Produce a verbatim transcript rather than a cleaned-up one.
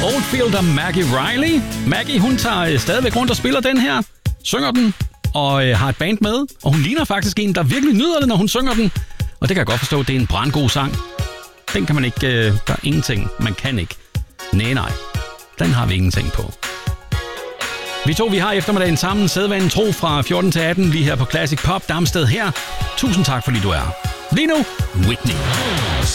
Oldfield og Maggie Riley. Maggie, hun tager stadigvæk rundt og spiller den her, synger den, og øh, har et band med. Og hun ligner faktisk en, der virkelig nyder det, når hun synger den. Og det kan jeg godt forstå, det er en brandgod sang. Den kan man ikke, øh, der er ingenting, man kan ikke. Nej, nej, den har vi ingenting på. Vi to, vi har eftermiddagen sammen, sædvanen tro fra fjorten til atten, lige her på Classic Pop Damsted her. Tusind tak, fordi du er. Lige nu, Whitney.